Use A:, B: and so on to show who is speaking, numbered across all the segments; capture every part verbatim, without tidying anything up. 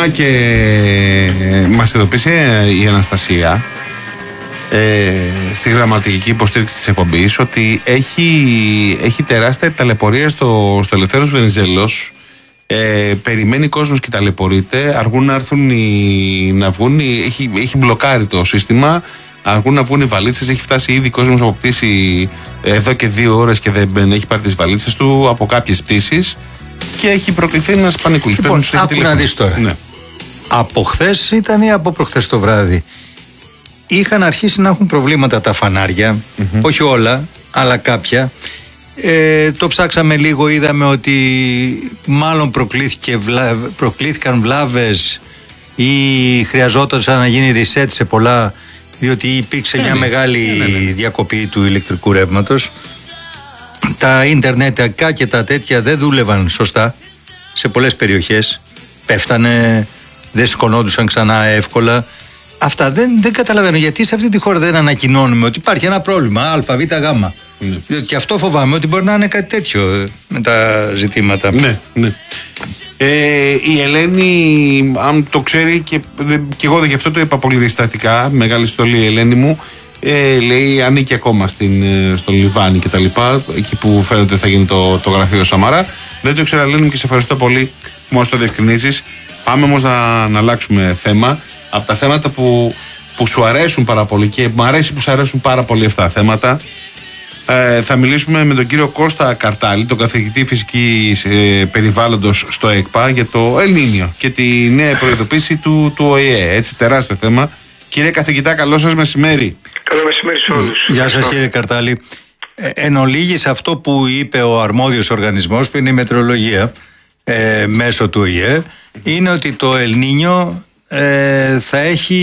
A: Καλησπέρα και μας ειδοποίησε η Αναστασία ε, στη γραμματική υποστήριξη της εκπομπής ότι έχει, έχει τεράστια ταλαιπωρία στο, στο Ελευθέρος Βενιζέλος. Ε, περιμένει κόσμος και ταλαιπωρείται. Αργούν να έρθουν οι, να βγουν, οι, έχει, έχει μπλοκάρει το σύστημα. Αργούν να βγουν οι βαλίτσες. Έχει φτάσει ήδη κόσμος από πτήση εδώ και δύο ώρες και δεν έχει πάρει τις βαλίτσες του από κάποιες πτήσεις. Και έχει προκληθεί ένας πανικούλης.
B: Λοιπόν, άκου να δεις τώρα.
A: Ναι.
B: Από χθες ήταν ή από προχθές το βράδυ. Είχαν αρχίσει να έχουν προβλήματα τα φανάρια. Mm-hmm. Όχι όλα, αλλά κάποια. Ε, το ψάξαμε λίγο, είδαμε ότι μάλλον προκλήθηκε βλα... προκλήθηκαν βλάβες ή χρειαζόταν να γίνει reset σε πολλά, διότι υπήρξε μια μεγάλη ναι, ναι, ναι. διακοπή του ηλεκτρικού ρεύματος. Τα ίντερνετικά και τα τέτοια δεν δούλευαν σωστά σε πολλές περιοχές. Πέφτανε, δεν σηκωνόντουσαν ξανά εύκολα. Αυτά δεν, δεν καταλαβαίνω γιατί σε αυτή τη χώρα δεν ανακοινώνουμε ότι υπάρχει ένα πρόβλημα Α, Β, Γ. Ναι. Διότι και αυτό φοβάμαι ότι μπορεί να είναι κάτι τέτοιο με τα ζητήματα.
A: Ναι, ναι. Ε, η Ελένη, αν το ξέρει και, και εγώ γι' αυτό το είπα πολύ διστακτικά, μεγάλη στολή η Ελένη μου, ε, λέει ανήκει ακόμα στην, στο Λιβάνι και τα λοιπά, εκεί που φαίνεται θα γίνει το, το γραφείο Σαμαρά. Δεν το ήξερα, Ελένη μου, και σε ευχαριστώ πολύ που μας το διευκρινίζεις. Πάμε όμως να, να αλλάξουμε θέμα. Από τα θέματα που, που σου αρέσουν πάρα πολύ και μου αρέσει που σου αρέσουν πάρα πολύ αυτά τα θέματα, ε, θα μιλήσουμε με τον κύριο Κώστα Καρτάλη, τον καθηγητή φυσικής ε, περιβάλλοντος στο ΕΚΠΑ, για το Ελνίνιο και τη νέα προειδοποίηση του, του Ο Ε Ε. Έτσι, τεράστιο θέμα. Κύριε καθηγητά, καλό σας μεσημέρι.
C: Καλό μεσημέρι σε όλους.
B: Γεια σας κύριε Καρτάλη. Ε, εν ολίγης αυτό που είπε ο αρμόδιος οργανισμός, που είναι η μετεωρολογία, ε, μέσω του Ο Ε Ε, είναι ότι το Ελνίνιο ε, θα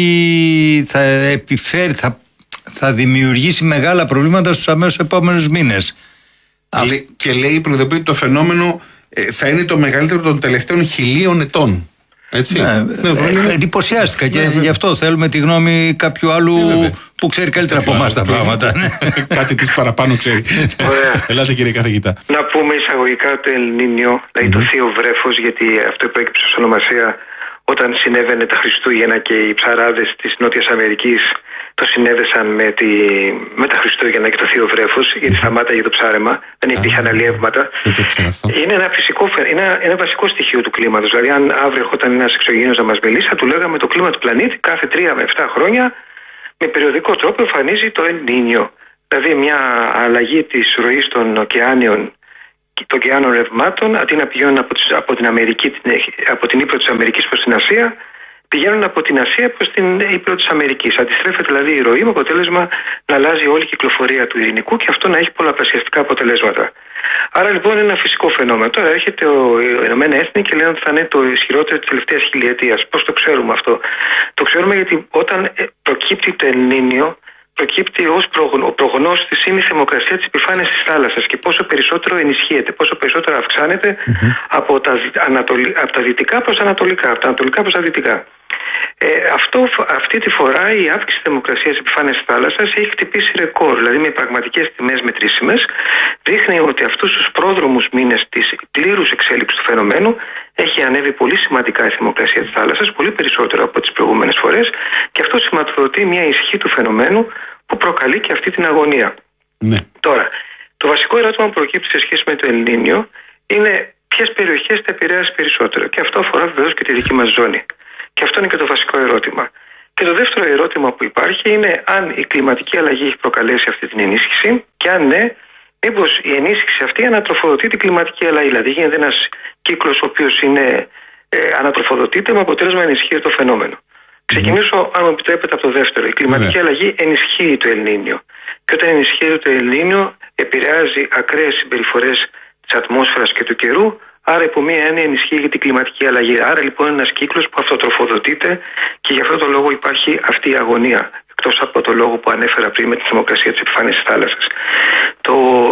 B: έχει, θα επιφέρει, θα, θα δημιουργήσει μεγάλα προβλήματα στους αμέσως επόμενους μήνες.
A: Και, και λέει, προειδοποιεί, το φαινόμενο ε, θα είναι το μεγαλύτερο των τελευταίων χιλίων ετών. Έτσι.
B: Ναι, ναι, ε, εντυπωσιάστηκα και ναι, γι' αυτό θέλουμε τη γνώμη κάποιου άλλου ναι, που ξέρει καλύτερα από εμάς τα πράγματα.
A: Κάτι της παραπάνω ξέρει. Ελάτε κύριε καθηγητά.
C: Να πούμε εισαγωγικά το Ελνίνιο, δηλαδή mm-hmm. το θείο βρέφος, γιατί αυτό προέκυψε ως ονομασία όταν συνέβαινε τα Χριστούγεννα και οι ψαράδες της Νότιας Αμερικής το συνέδεσαν με, τη, με τα Χριστούγεννα και το θείο βρέφος, γιατί σταμάταγε το ψάρεμα, δεν υπήρχαν αλλιεύματα. Είναι ένα, φυσικό, είναι ένα βασικό στοιχείο του κλίματος. Δηλαδή, αν αύριο ερχόταν ένας εξωγήινος να μας μιλήσει, θα του λέγαμε το κλίμα του πλανήτη κάθε τρία με επτά χρόνια με περιοδικό τρόπο εμφανίζει το Ελνίνιο. Δηλαδή, μια αλλαγή της ροής των ωκεάνιων και των ωκεάνων ρευμάτων, αντί να πηγαίνουν από, τις, από την Αμερική, από την ύπρο της Αμερικής προς την Ασία, πηγαίνουν από την Ασία προς την ύπρο της Αμερικής. Αντιστρέφεται δηλαδή η ροή με αποτέλεσμα να αλλάζει όλη η κυκλοφορία του ειρηνικού και αυτό να έχει πολλαπλασιαστικά αποτελέσματα. Άρα λοιπόν είναι ένα φυσικό φαινόμενο. Τώρα έρχεται ο Ηνωμένα Έθνη και λένε ότι θα είναι το ισχυρότερο της τελευταίας χιλιετίας. Πώς το ξέρουμε αυτό? Το ξέρουμε γιατί όταν προκύπτει το Ελνίνιο, προκύπτει ως προγνώστης είναι η θερμοκρασία της επιφάνειας της θάλασσας και πόσο περισσότερο ενισχύεται, πόσο περισσότερο αυξάνεται mm-hmm. από, τα, ανατολι, από τα δυτικά προς ανατολικά, από τα ανατολικά προς τα δυτικά. Ε, αυτό, αυτή τη φορά η αύξηση της θερμοκρασίας της επιφάνειας της θάλασσας έχει χτυπήσει ρεκόρ, δηλαδή με πραγματικές τιμές μετρήσιμες. Δείχνει ότι αυτούς τους πρόδρομους μήνες της πλήρους εξέλιξης του φαινομένου έχει ανέβει πολύ σημαντικά η θερμοκρασία της θάλασσας, πολύ περισσότερο από τις προηγούμενες φορές, και αυτό σηματοδοτεί μια ισχύ του φαινομένου που προκαλεί και αυτή την αγωνία. Ναι. Τώρα, το βασικό ερώτημα που προκύπτει σε σχέση με το Ελνίνιο είναι ποιες περιοχές θα επηρεάσει περισσότερο. Και αυτό αφορά βεβαίως και τη δική μας ζώνη. Και αυτό είναι και το βασικό ερώτημα. Και το δεύτερο ερώτημα που υπάρχει είναι αν η κλιματική αλλαγή έχει προκαλέσει αυτή την ενίσχυση και αν ναι, μήπως η ενίσχυση αυτή ανατροφοδοτεί την κλιματική αλλαγή. Δηλαδή γίνεται ένας κύκλος ο οποίος είναι, ε, ανατροφοδοτείται με αποτέλεσμα να ενισχύει το φαινόμενο. Mm-hmm. Ξεκινήσω, αν μου επιτρέπετε, από το δεύτερο. Η κλιματική mm-hmm. αλλαγή ενισχύει το Ελνίνιο. Και όταν ενισχύει το Ελνίνιο, επηρεάζει ακραίες συμπεριφορές της ατμόσφαιρας και του καιρού. Άρα, υπό μία έννοια, ενισχύει για την κλιματική αλλαγή. Άρα, λοιπόν, είναι ένας κύκλος που αυτοτροφοδοτείται και γι' αυτό το λόγο υπάρχει αυτή η αγωνία. Εκτός από το λόγο που ανέφερα πριν με τη θερμοκρασία της επιφάνειας της θάλασσας. Το,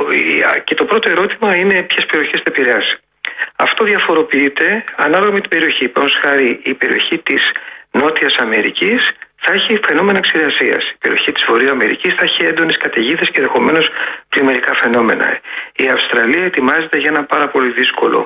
C: και το πρώτο ερώτημα είναι ποιες περιοχές θα επηρεάσει. Αυτό διαφοροποιείται ανάλογα με την περιοχή. Παραδείγματος χάρη, η περιοχή της Νότιας Αμερικής θα έχει φαινόμενα ξηρασίας. Η περιοχή της Βορείου Αμερικής θα έχει έντονες καταιγίδες και ενδεχομένως πλημμυρικά φαινόμενα. Η Αυστραλία ετοιμάζεται για ένα πάρα πολύ δύσκολο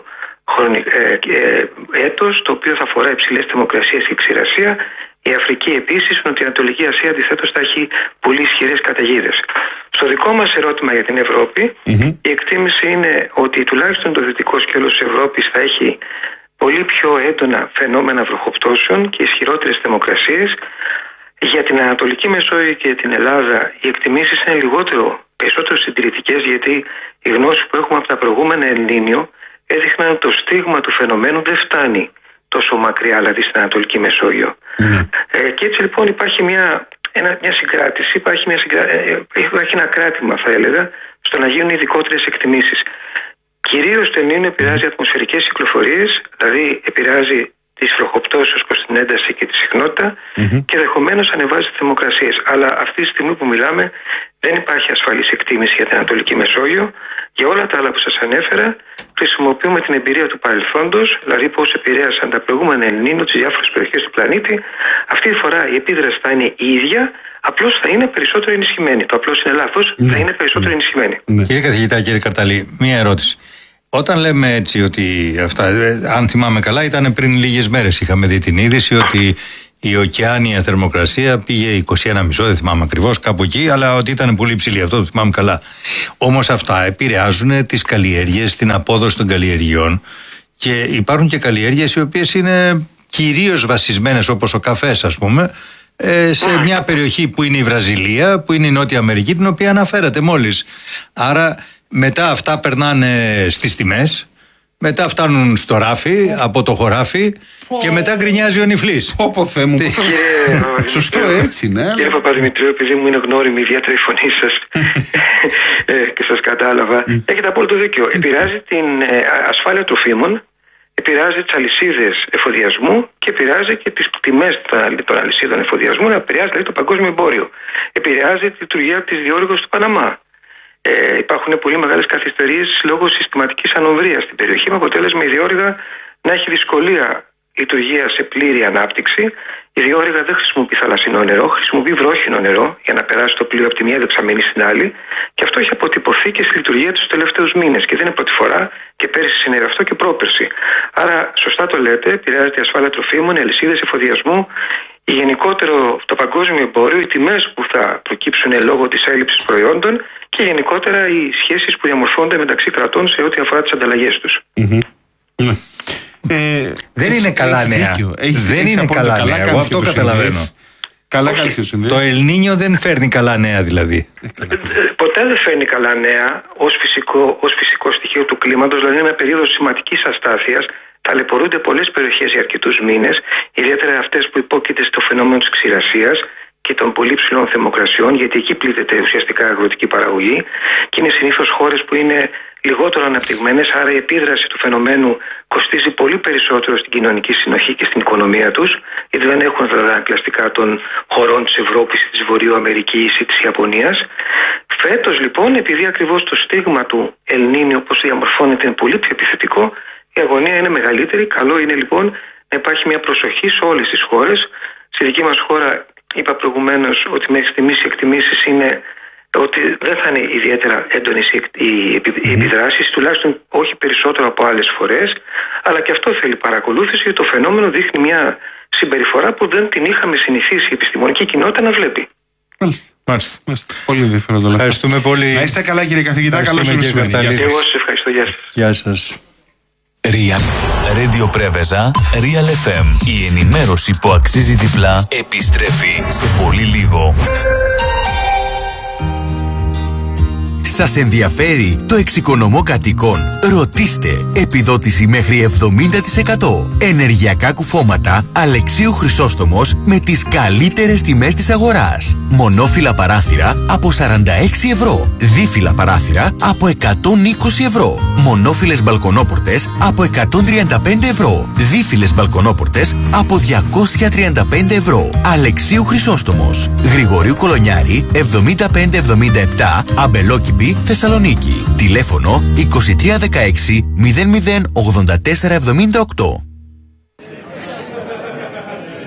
C: χρονι... ε, ε, έτος το οποίο θα αφορά υψηλές θερμοκρασίες και ξηρασία. Η Αφρική επίσης, η Νοτιοανατολική Ασία αντιθέτως θα έχει πολύ ισχυρές καταιγίδες. Στο δικό μας ερώτημα για την Ευρώπη, mm-hmm. η εκτίμηση είναι ότι τουλάχιστον το δυτικό σκέλος της Ευρώπης θα έχει πολύ πιο έντονα φαινόμενα βροχοπτώσεων και ισχυρότερες θερμοκρασίες. Για την Ανατολική Μεσόγειο και την Ελλάδα οι εκτιμήσεις είναι λιγότερο, περισσότερο συντηρητικές, γιατί οι γνώσεις που έχουμε από τα προηγούμενα Ελνίνιο έδειχναν ότι το στίγμα του φαινομένου δεν φτάνει τόσο μακριά, δηλαδή στην Ανατολική Μεσόγειο. Mm. Ε, και έτσι λοιπόν υπάρχει μια, ένα, μια συγκράτηση, υπάρχει, μια συγκρά... ε, υπάρχει ένα κράτημα, θα έλεγα, στο να γίνουν ειδικότερες εκτιμήσεις. Κυρίως το Ελνίνιο επηρεάζει ατμοσφαιρικές κυκλοφορίες, δηλαδή επηρεάζει τις βροχοπτώσεις προς την ένταση και τη συχνότητα mm-hmm. και ενδεχομένως ανεβάζει τις θερμοκρασίες. Αλλά αυτή τη στιγμή που μιλάμε δεν υπάρχει ασφαλής εκτίμηση για την Ανατολική Μεσόγειο. Για όλα τα άλλα που σας ανέφερα χρησιμοποιούμε την εμπειρία του παρελθόντος, δηλαδή πώς επηρέασαν τα προηγούμενα Ελνίνιο τις διάφορες περιοχές του πλανήτη. Αυτή τη φορά η επίδραση θα είναι η ίδια, απλώς θα είναι περισσότερο ενισχυμένη. Το απλώς είναι λάθος, mm-hmm. θα είναι περισσότερο mm-hmm. ενισχυμένη.
B: Mm-hmm. Κύριε καθηγητά, κύριε Καρταλή, μία ερώτηση. Όταν λέμε έτσι ότι αυτά, αν θυμάμαι καλά, ήταν πριν λίγες μέρες είχαμε δει την είδηση ότι η ωκεάνια θερμοκρασία πήγε είκοσι ένα κόμμα πέντε, δεν θυμάμαι ακριβώς, κάπου εκεί, αλλά ότι ήταν πολύ υψηλή, αυτό το θυμάμαι καλά. Όμως αυτά επηρεάζουν τις καλλιέργειες, την απόδοση των καλλιεργειών και υπάρχουν και καλλιέργειες οι οποίες είναι κυρίως βασισμένες, όπως ο καφές ας πούμε, σε μια περιοχή που είναι η Βραζιλία, που είναι η Νότια Αμερική, την οποία αναφέρατε μόλις. Άρα μετά αυτά περνάνε στις τιμές, μετά φτάνουν στο ράφι, από το χωράφι oh. και μετά γκρινιάζει ο νυφλής.
A: Όπω Θεέ μου. Σωστό, έτσι, ναι.
C: Κύριε Παπαδημητρίου, επειδή μου είναι γνώριμη ιδιαίτερα η φωνή σας και σας κατάλαβα, έχετε απόλυτο δίκιο. Επηρεάζει την ασφάλεια τροφίμων, επηρεάζει τις αλυσίδες εφοδιασμού και επηρεάζει και τις τιμές των αλυσίδων εφοδιασμού, επηρεάζει δηλαδή το παγκόσμιο εμπόριο. Επηρεάζει τη λειτουργία της διόρυγος του Παναμά. Ε, υπάρχουν πολύ μεγάλες καθυστερίες λόγω συστηματικής ανομβρίας στην περιοχή, με αποτέλεσμα η διόρυγα να έχει δυσκολία λειτουργία σε πλήρη ανάπτυξη. Η διόρυγα δεν χρησιμοποιεί θαλασσινό νερό, χρησιμοποιεί βρόχινο νερό για να περάσει το πλοίο από τη μία δεξαμενή στην άλλη, και αυτό έχει αποτυπωθεί και στη λειτουργία του τους τελευταίους μήνες. Και δεν είναι πρώτη φορά, και πέρυσι συνέβη αυτό και πρόπερσι. Άρα, σωστά το λέτε, επηρεάζεται η ασφάλεια τροφίμων, οι αλυσίδες εφοδιασμού, η γενικότερο το παγκόσμιο εμπόριο, οι τιμές που θα προκύψουν λόγω της έλλειψης προϊόντων και γενικότερα οι σχέσεις που διαμορφώνται μεταξύ κρατών σε ό,τι αφορά τις ανταλλαγές τους.
A: Mm-hmm. Mm. Ε,
B: δεν είναι καλά νέα.
A: Έχεις,
B: δεν
A: έχεις
B: είναι καλά, καλά νέα. Εγώ αυτό καταλαβαίνω. Καλά κάνεις και το Το Ελνίνιο δεν φέρνει καλά νέα δηλαδή.
C: Ποτέ δεν φέρνει καλά νέα ως φυσικό, ως φυσικό στοιχείο του κλίματος, δηλαδή είναι μια περίοδος σημαντικής αστάθειας. Ταλαιπωρούνται πολλές περιοχές για αρκετούς μήνες, ιδιαίτερα αυτές που υπόκειται στο φαινόμενο της ξηρασίας και των πολύ ψηλών θερμοκρασιών, γιατί εκεί πλήττεται ουσιαστικά η αγροτική παραγωγή και είναι συνήθως χώρες που είναι λιγότερο αναπτυγμένες, άρα η επίδραση του φαινομένου κοστίζει πολύ περισσότερο στην κοινωνική συνοχή και στην οικονομία τους, γιατί δεν έχουν τα ανακλαστικά των χωρών της Ευρώπης, της Βορειοαμερικής ή της Ιαπωνίας. Φέτος λοιπόν, επειδή ακριβώς το στίγμα του Ελνίνιο όπως διαμορφώνεται είναι πολύ πιο επιθετικό, η αγωνία είναι μεγαλύτερη. Καλό είναι λοιπόν να υπάρχει μια προσοχή σε όλες τις χώρες. Στη δική μας χώρα είπα προηγουμένως ότι μέχρι στιγμής οι εκτιμήσεις είναι ότι δεν θα είναι ιδιαίτερα έντονες οι επιδράσεις, τουλάχιστον όχι περισσότερο από άλλες φορές, αλλά και αυτό θέλει παρακολούθηση, γιατί το φαινόμενο δείχνει μια συμπεριφορά που δεν την είχαμε συνηθίσει η επιστημονική κοινότητα να βλέπει.
A: Μάλιστα. Μάλιστα. Μάλιστα. Πολύ ενδιαφέρον το λέω.
B: Ευχαριστούμε πολύ.
A: Να είστε καλά, κύριε καθηγητά. Καλώς ήρθατε.
C: Εγώ σας ευχαριστώ. Γεια σας.
B: Γεια σας.
D: Real. Radio Preveza, Real εφ εμ. Η ενημέρωση που αξίζει διπλά επιστρέφει σε πολύ λίγο. Σας ενδιαφέρει το εξοικονομώ κατοίκων? Ρωτήστε. Επιδότηση μέχρι εβδομήντα τοις εκατό. Ενεργειακά κουφώματα Αλεξίου Χρυσόστομος με τις καλύτερες τιμές της αγοράς. Μονόφυλλα παράθυρα από σαράντα έξι ευρώ. Δίφυλλα παράθυρα από εκατόν είκοσι ευρώ. Μονόφυλλες μπαλκονόπορτες από εκατόν τριάντα πέντε ευρώ. Δίφυλλες μπαλκονόπορτες από διακόσια τριάντα πέντε ευρώ. Αλεξίου Χρυσόστομος. Γρηγορίου Κολονιάρη εβδομήντα πέντε εβδομήντα επτά, Αμπελόκηπη, Θεσσαλονίκη. Τηλέφωνο είκοσι τρία δεκαέξι μηδέν μηδέν ογδόντα τέσσερα εβδομήντα οκτώ.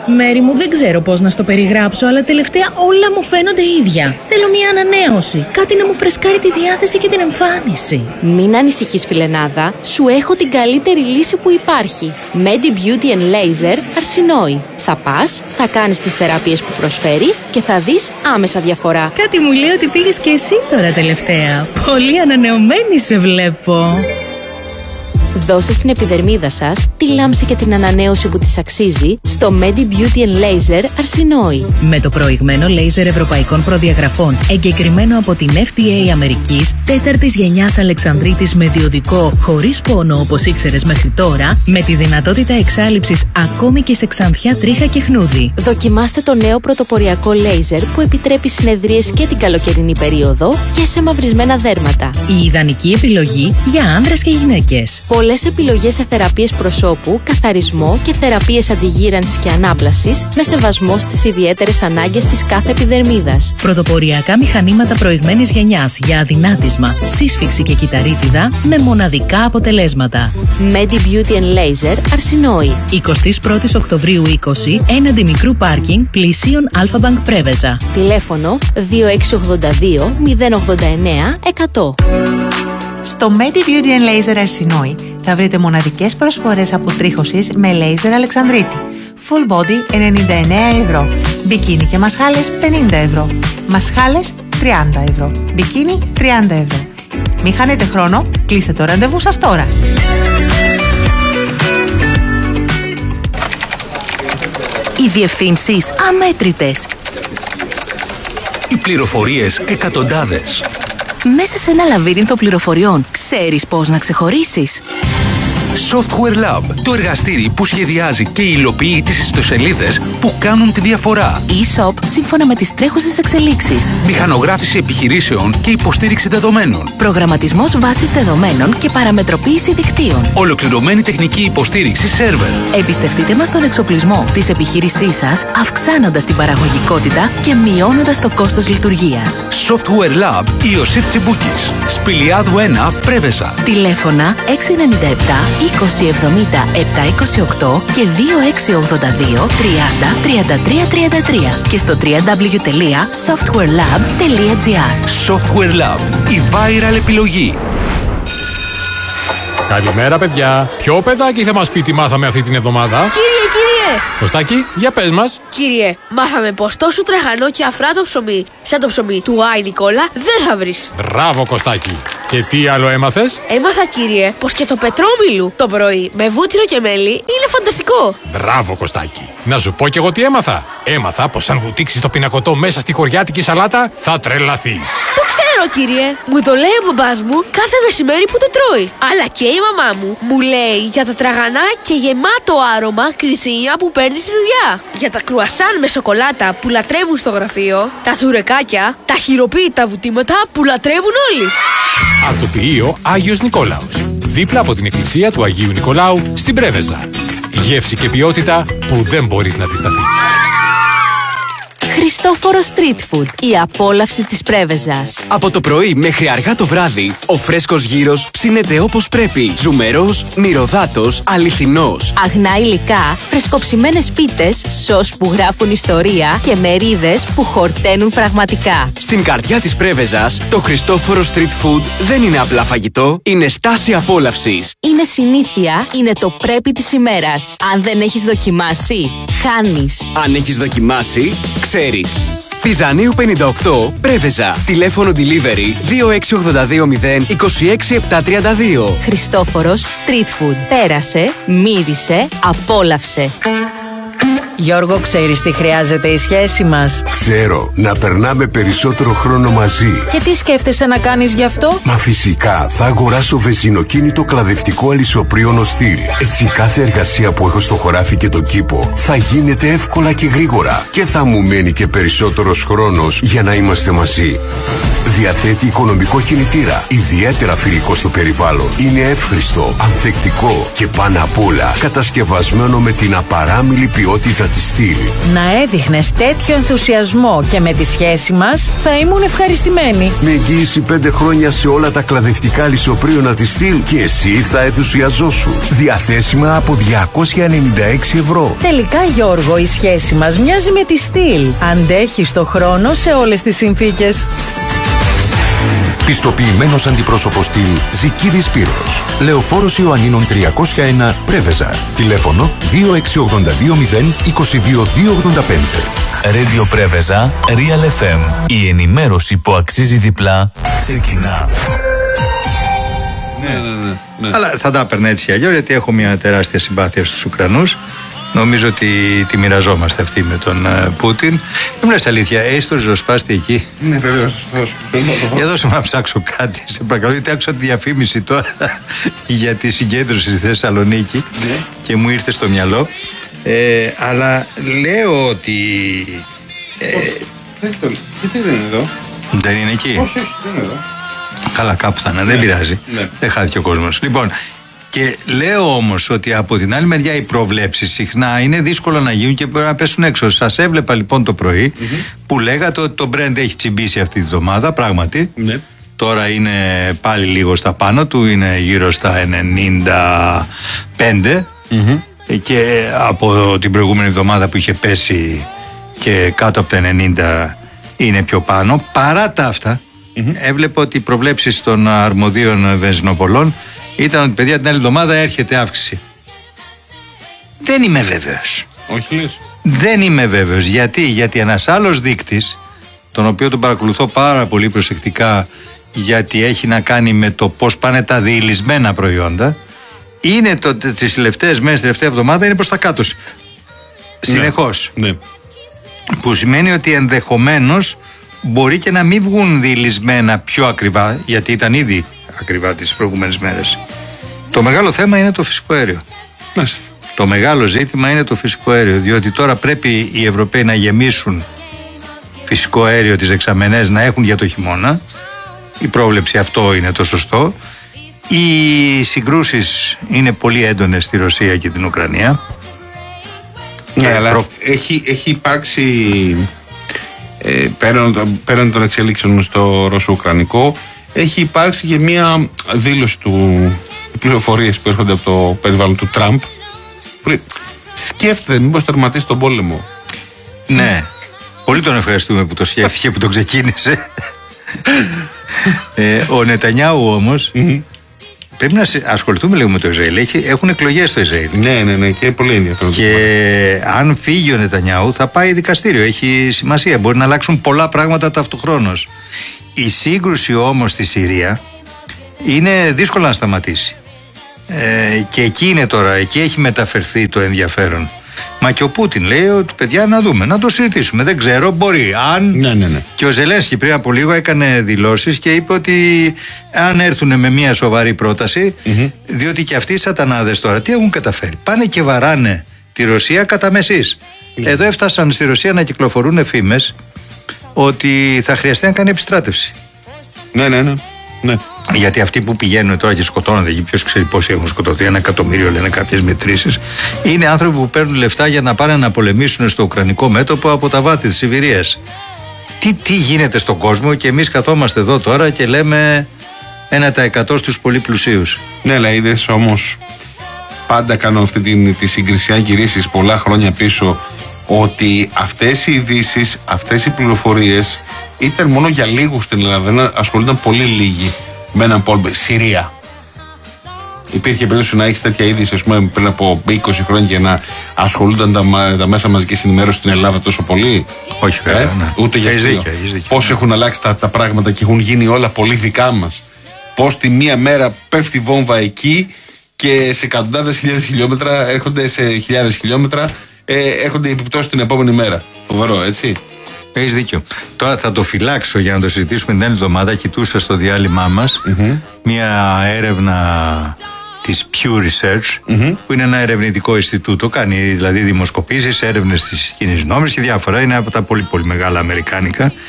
E: Μέρη μου, δεν ξέρω πώς να στο περιγράψω, αλλά τελευταία όλα μου φαίνονται ίδια. Θέλω μια ανανέωση. Κάτι να μου φρεσκάρει τη διάθεση και την εμφάνιση.
F: Μην ανησυχείς, φιλενάδα. Σου έχω την καλύτερη λύση που υπάρχει. Medi Beauty and Laser Αρσινόη. Θα πας, θα κάνεις τις θεραπείες που προσφέρει και θα δεις άμεσα διαφορά.
E: Κάτι μου λέει ότι πήγες και εσύ τώρα τελευταία. Πολύ ανανεωμένη σε βλέπω.
F: Δώστε στην επιδερμίδα σας τη λάμψη και την ανανέωση που της αξίζει στο Medi Beauty and Laser Αρσινόη.
E: Με το προηγμένο λέιζερ ευρωπαϊκών προδιαγραφών, εγκεκριμένο από την εφ ντι έι Αμερικής, τέταρτης γενιάς Αλεξανδρίτης με διοδικό, χωρίς πόνο όπως ήξερες μέχρι τώρα, με τη δυνατότητα εξάλειψης ακόμη και σε ξανθιά, τρίχα και χνούδι.
F: Δοκιμάστε το νέο πρωτοποριακό λέιζερ που επιτρέπει συνεδρίες και την καλοκαιρινή περίοδο και σε μαυρισμένα δέρματα.
E: Η ιδανική επιλογή για άνδρες και γυναίκες.
F: Πολλές επιλογές σε θεραπείες προσώπου, καθαρισμό και θεραπείες αντιγύρανσης και ανάπλασης με σεβασμό στις ιδιαίτερες ανάγκες της κάθε επιδερμίδας.
E: Πρωτοποριακά μηχανήματα προηγμένης γενιάς για αδυνάτισμα, σύσφυξη και κυταρίτιδα με μοναδικά αποτελέσματα.
F: Medi Beauty and Laser Αρσινόη.
E: εικοστή πρώτη Οκτωβρίου είκοσι, έναντι μικρού πάρκινγκ, πλησίον Αλφα-Μπανκ Πρέβεζα.
F: Τηλέφωνο δύο έξι ογδόντα δύο μηδέν ογδόντα εννέα εκατό.
G: Στο Medi Beauty and Laser Αρσινόη θα βρείτε μοναδικές προσφορές αποτρίχωσης με λέιζερ Αλεξανδρίτη. Full body ενενήντα εννέα ευρώ. Μπικίνι και μασχάλες πενήντα ευρώ. Μασχάλες τριάντα ευρώ. Μπικίνι τριάντα ευρώ. Μην χάνετε χρόνο, κλείστε το ραντεβού σας τώρα.
H: Οι διευθύνσεις αμέτρητες.
D: Οι πληροφορίες εκατοντάδες.
H: Μέσα σε ένα λαβύρινθο πληροφοριών, ξέρεις πώς να ξεχωρίσεις?
D: Software Lab, το εργαστήρι που σχεδιάζει και υλοποιεί τις ιστοσελίδες που κάνουν τη διαφορά.
H: E-shop σύμφωνα με τις τρέχουσες εξελίξεις.
D: Μηχανογράφηση επιχειρήσεων και υποστήριξη δεδομένων.
H: Προγραμματισμός βάσης δεδομένων και παραμετροποίηση δικτύων.
D: Ολοκληρωμένη τεχνική υποστήριξη σερβερ.
H: Εμπιστευτείτε μας τον εξοπλισμό της επιχείρησής σας, αυξάνοντας την παραγωγικότητα και μειώνοντας το κόστος λειτουργίας.
D: Software Lab Ιωσήφ Τσιμπούκης. Σπηλιάδου ένα, Πρέβεζα.
H: Τηλέφωνα έξι εννιά επτά είκοσι εβδομήντα επτακόσια είκοσι οκτώ και δύο έξι ογδόντα δύο τριάντα τριάντα τρία τριάντα τρία και στο double-u double-u double-u τελεία software lab τελεία gr.
D: Software Lab, η viral επιλογή.
I: Καλημέρα, παιδιά. Ποιο παιδάκι θα μας πει τι μάθαμε αυτή την εβδομάδα?
J: Κύριε, κύριε!
I: Κωστάκη, για πες μας.
J: Κύριε, μάθαμε πως τόσο τραγανό και αφράτο ψωμί, σαν το ψωμί του Άι Νικόλα, δεν θα βρεις.
I: Μπράβο, Κωστάκη. Και τι άλλο έμαθες?
J: Έμαθα, κύριε, πως και το πετρόμιλου το πρωί με βούτυρο και μέλι είναι φανταστικό.
I: Μπράβο, Κωστάκη. Να σου πω κι εγώ τι έμαθα. Έμαθα πως αν βουτήξεις το πινακωτό μέσα στη χωριάτικη σαλάτα, θα τρελαθείς.
J: Το ξέρω, κύριε. Μου το λέει ο μπαμπάς μου κάθε μεσημέρι που το τρώει. Αλλά και η μαμά μου μου λέει για τα τραγανά και γεμάτο άρωμα κρυτσίνια που παίρνει στη δουλειά. Για τα κρουασάν με σοκολάτα που λατρεύουν στο γραφείο. Τα τσουρεκάκια, τα χειροποίητα βουτήματα που λατρεύουν όλοι.
I: Αρτοποιείο Άγιος Νικόλαος. Δίπλα από την εκκλησία του Αγίου Νικολάου στην Πρέβεζα. Γεύση και ποιότητα που δεν μπορείς να τη σταθείς.
F: Χριστόφορο Street Food, η απόλαυση της Πρέβεζας.
K: Από το πρωί μέχρι αργά το βράδυ, ο φρέσκος γύρος ψήνεται όπως πρέπει. Ζουμερός, μυρωδάτος, αληθινός.
F: Αγνά υλικά, φρεσκοψημένες πίτες, σως που γράφουν ιστορία και μερίδες που χορταίνουν πραγματικά.
K: Στην καρδιά της Πρέβεζας, το Χριστόφορο Street Food δεν είναι απλά φαγητό, είναι στάση απόλαυσης.
F: Είναι συνήθεια, είναι το πρέπει της ημέρας. Αν δεν έχεις δοκιμάσει, χάνεις.
K: Αν έχεις δοκιμάσει, ξέρεις. Πιζανίου πενήντα οκτώ, Πρέβεζα. Τηλέφωνο delivery δύο έξι ογδόντα δύο μηδέν είκοσι έξι επτακόσια τριάντα δύο.
F: Χριστόφορος Street Food. Πέρασε, μύρισε, απόλαυσε.
L: Γιώργο, ξέρεις τι χρειάζεται η σχέση μας?
M: Ξέρω, να περνάμε περισσότερο χρόνο μαζί.
L: Και τι σκέφτεσαι να κάνεις γι' αυτό?
M: Μα φυσικά, θα αγοράσω βενζινοκίνητο κλαδευτικό αλυσοπρίωνο στυλ. Έτσι κάθε εργασία που έχω στο χωράφι και το κήπο θα γίνεται εύκολα και γρήγορα. Και θα μου μένει και περισσότερος χρόνος για να είμαστε μαζί. Διαθέτει οικονομικό κινητήρα, ιδιαίτερα φιλικό στο περιβάλλον. Είναι εύχριστο, ανθεκτικό και πάνω απ' όλα κατασκευασμένο με την απαράμιλη ποιότητα της Steel.
L: Να έδειχνες τέτοιο ενθουσιασμό και με τη σχέση μας θα ήμουν ευχαριστημένη.
M: Με εγγύηση πέντε χρόνια σε όλα τα κλαδευτικά λησοπρίωνα της Steel και εσύ θα ενθουσιαζόσουν. Διαθέσιμα από διακόσια ενενήντα έξι ευρώ.
L: Τελικά, Γιώργο, η σχέση μας μοιάζει με τη Steel. Αντέχει στο χρόνο σε όλες τις συνθήκες.
N: Πιστοποιημένος αντιπρόσωπος Steel Ζικίδης Σπύρος. Λεωφόρος Ιωαννίνων τριακόσια ένα Πρέβεζα. Τηλέφωνο δύο έξι ογδόντα δύο μηδέν είκοσι δύο δύο ογδόντα πέντε.
O: Radio Πρέβεζα, Real εφ εμ. Η ενημέρωση που αξίζει διπλά ξεκινά.
B: Ναι, ναι, ναι, ναι. Αλλά θα τα έπαιρνα έτσι αλλιώς, γιατί έχω μια τεράστια συμπάθεια στους Ουκρανούς. Νομίζω ότι τη μοιραζόμαστε αυτή με τον uh, Πούτιν. Δεν μου λες αλήθεια, έχεις το ριζοσπάστη εκεί?
A: Ναι, βεβαίως.
B: Για δώσε μου να ψάξω κάτι, σε παρακαλώ, γιατί άκουσα τη διαφήμιση τώρα για τη συγκέντρωση στη Θεσσαλονίκη ναι. και μου ήρθε στο μυαλό. Ε, αλλά λέω ότι... Ε,
A: γιατί δεν είναι εδώ?
B: Δεν είναι εκεί?
A: Όχι, όχι, δεν είναι εδώ.
B: Καλά, κάπου θα είναι, ναι. δεν πειράζει. Ναι. Δεν χάθηκε ο κόσμος. Λοιπόν, και λέω όμως ότι από την άλλη μεριά οι προβλέψεις συχνά είναι δύσκολο να γίνουν και μπορεί να πέσουν έξω. Σας έβλεπα λοιπόν το πρωί mm-hmm. που λέγατε ότι το Brent έχει τσιμπήσει αυτή τη βδομάδα, πράγματι. Ναι. Τώρα είναι πάλι λίγο στα πάνω του, είναι γύρω στα ενενήντα πέντε mm-hmm. και από την προηγούμενη εβδομάδα που είχε πέσει και κάτω από τα ενενήντα είναι πιο πάνω. Παρά τα αυτά, mm-hmm. έβλεπα ότι οι προβλέψεις των αρμοδίων βενζινοπολών ήταν ότι, παιδιά, την άλλη εβδομάδα έρχεται αύξηση. Δεν είμαι βέβαιος.
A: Όχι λες?
B: Δεν είμαι βέβαιος. Γιατί? Γιατί ένας άλλος δείκτης, τον οποίο τον παρακολουθώ πάρα πολύ προσεκτικά, γιατί έχει να κάνει με το πώς πάνε τα διηλισμένα προϊόντα, είναι το, τις τελευταίες μέρες, την τελευταία εβδομάδα είναι προς τα κάτω. Συνεχώς.
A: Ναι. Ναι.
B: Που σημαίνει ότι ενδεχομένως μπορεί και να μην βγουν διηλισμένα πιο ακριβά, γιατί ήταν ήδη ακριβά τις προηγούμενες μέρες. Το μεγάλο θέμα είναι το φυσικό αέριο.
A: Μάλιστα.
B: Το μεγάλο ζήτημα είναι το φυσικό αέριο, διότι τώρα πρέπει οι Ευρωπαίοι να γεμίσουν φυσικό αέριο τις δεξαμενές, να έχουν για το χειμώνα. Η πρόβλεψη αυτό είναι το σωστό. Οι συγκρούσεις είναι πολύ έντονες στη Ρωσία και την Ουκρανία.
A: Ναι, αλλά προ... έχει, έχει υπάρξει ε, πέραν, πέραν των εξελίξεων στο ρωσο-ουκρανικό, έχει υπάρξει και μία δήλωση του, πληροφορίες που έρχονται από το περιβάλλον του Τραμπ, που σκέφτεται μήπως τερματίσει τον πόλεμο.
B: Ναι, πολύ τον ευχαριστούμε που το σκέφτηκε, που τον ξεκίνησε. ε, ο Νετανιάου όμως mm-hmm. πρέπει να ασχοληθούμε λίγο με το Ισραήλ. Έχει, έχουν εκλογές στο Ισραήλ.
A: Ναι, ναι, ναι, και πολύ ενδιαφέρον.
B: Και αν φύγει ο Νετανιάου θα πάει δικαστήριο. Έχει σημασία. Μπορεί να αλλάξουν πολλά πράγματα ταυτοχρόνως. Η σύγκρουση όμως στη Συρία είναι δύσκολο να σταματήσει. Ε, και εκεί είναι τώρα, εκεί έχει μεταφερθεί το ενδιαφέρον. Μα και ο Πούτιν λέει ότι, παιδιά, να δούμε, να το συζητήσουμε. Δεν ξέρω, μπορεί. Αν.
A: Ναι, ναι, ναι.
B: Και ο Ζελένσκι πριν από λίγο έκανε δηλώσεις και είπε ότι αν έρθουν με μια σοβαρή πρόταση, mm-hmm. διότι και αυτοί οι σατανάδες τώρα τι έχουν καταφέρει? Πάνε και βαράνε τη Ρωσία κατά μεσής. Mm-hmm. Εδώ έφτασαν στη Ρωσία να κυκλοφορούν φήμες ότι θα χρειαστεί να κάνει επιστράτευση.
A: Ναι, ναι, ναι. ναι.
B: Γιατί αυτοί που πηγαίνουν τώρα και σκοτώνονται, ποιος ξέρει πόσοι έχουν σκοτωθεί, ένα εκατομμύριο λένε κάποιες μετρήσεις, είναι άνθρωποι που παίρνουν λεφτά για να πάνε να πολεμήσουν στο ουκρανικό μέτωπο από τα βάθη της Σιβηρίας. Τι, τι γίνεται στον κόσμο και εμείς καθόμαστε εδώ τώρα και λέμε ένα τοις εκατό στους πολύ πλουσίους.
A: Ναι, αλλά είδες όμως, πάντα κάνω αυτή τη, τη συγκρισιά γυρίσεις πολλά χρόνια πίσω, ότι αυτές οι ειδήσεις, αυτές οι πληροφορίες ήταν μόνο για λίγους στην Ελλάδα. Δεν ασχολούνταν πολύ λίγοι με έναν πόλεμο. Συρία. Υπήρχε περίπτωση να έχεις τέτοια είδηση, ας πούμε, πριν από είκοσι χρόνια και να ασχολούνταν τα, τα μέσα μαζικής ενημέρωσης στην Ελλάδα τόσο πολύ?
B: Όχι, βέβαια. Ε? Ναι.
A: Ούτε για αστείο. Πώς έχουν αλλάξει τα, τα πράγματα και έχουν γίνει όλα πολύ δικά μας. Πώς τη μία μέρα πέφτει βόμβα εκεί και σε εκατοντάδες χιλιάδες χιλιόμετρα έρχονται σε χιλιάδες χιλιόμετρα. Ε, έρχονται οι επιπτώσεις την επόμενη μέρα. Φοβερό, έτσι.
B: Έχεις δίκιο. Τώρα θα το φυλάξω για να το συζητήσουμε την άλλη εβδομάδα. Κοιτούσα στο διάλειμμά μας mm-hmm. μια έρευνα της Pew Research, mm-hmm. που είναι ένα ερευνητικό Ινστιτούτο. Κάνει δηλαδή δημοσκοπήσεις, έρευνες της κοινής νόμης και διάφορα. Είναι από τα πολύ πολύ μεγάλα αμερικάνικα.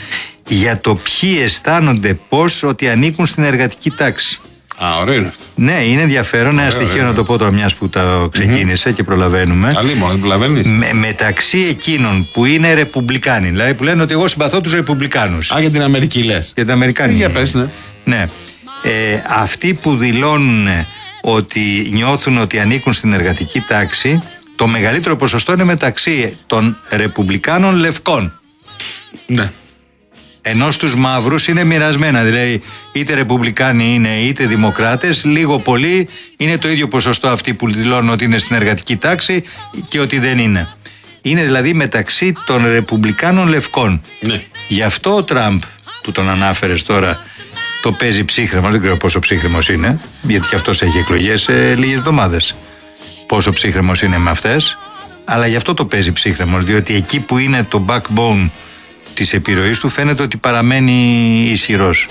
B: για το ποιοι αισθάνονται πώς ότι ανήκουν στην εργατική τάξη.
A: Α, ωραίο είναι αυτό.
B: Ναι, είναι ενδιαφέρον. Ένα στοιχείο ωραίο, να το πω τώρα, μιας που τα ξεκίνησε mm-hmm. και προλαβαίνουμε.
A: Καλή μόνο, δεν προλαβαίνεις.
B: Με, μεταξύ εκείνων που είναι ρεπουμπλικάνοι, δηλαδή που λένε ότι εγώ συμπαθώ τους ρεπουμπλικάνους.
A: Α, για την Αμερική λες.
B: Για την Αμερικάνη.
A: Για πες, ναι.
B: Ναι. Ε, αυτοί που δηλώνουν ότι νιώθουν ότι ανήκουν στην εργατική τάξη, το μεγαλύτερο ποσοστό είναι μεταξύ των ρεπουμπλικάνων λευκών.
A: Ναι.
B: Ενώ στους μαύρους είναι μοιρασμένα, δηλαδή είτε ρεπουμπλικάνοι είναι είτε δημοκράτες, λίγο πολύ είναι το ίδιο ποσοστό αυτοί που δηλώνουν ότι είναι στην εργατική τάξη και ότι δεν είναι. Είναι δηλαδή μεταξύ των ρεπουμπλικάνων λευκών.
A: Ναι.
B: Γι' αυτό ο Τραμπ που τον ανάφερες τώρα το παίζει ψύχρεμο, δεν ξέρω πόσο ψύχρεμος είναι, γιατί και αυτός έχει εκλογές σε λίγες εβδομάδες. Πόσο ψύχρεμος είναι με αυτές, αλλά γι' αυτό το παίζει ψύχρεμος, διότι εκεί που είναι το backbone της επιρροής του φαίνεται ότι παραμένει ισχυρός.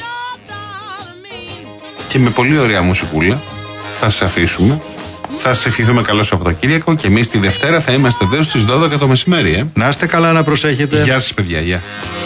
A: Και με πολύ ωραία μουσικούλα θα σας αφήσουμε. Θα σας ευχηθούμε καλό Σαββατοκύριακο και εμείς τη Δευτέρα θα είμαστε εδώ στις δώδεκα το μεσημέρι. Ε.
B: Να είστε καλά, να προσέχετε.
A: Γεια σας παιδιά, γεια.